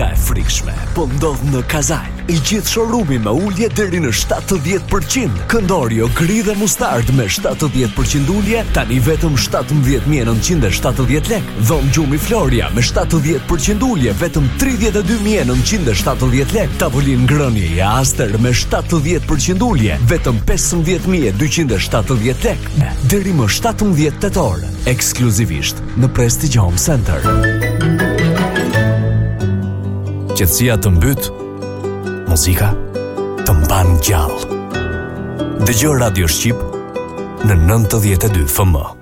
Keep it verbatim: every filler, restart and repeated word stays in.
s'ka e frikshme, po ndodh në Kazal. I gjithë showroomi me ulje deri në shtatëdhjetë përqind. Këndorio gri dhe mustard me shtatëdhjetë përqind ulje, tani vetëm shtatëmbëdhjetë mijë e nëntëqind e shtatëdhjetë lekë. Dhom gjumi Floria me shtatëdhjetë përqind ulje, vetëm tridhjetë e dy mijë e nëntëqind e shtatëdhjetë lekë. Tavolinë ngrënie i Aster me shtatëdhjetë përqind ulje, vetëm pesëmbëdhjetë mijë e dyqind e shtatëdhjetë lekë. Deri më shtatëmbëdhjetë tetor, ekskluzivisht në Prestige Home Center. Qetësia të mbyt, muzika të mban gjallë. Dëgjoj Radio Shqip në nëntëdhjetë e dy F M.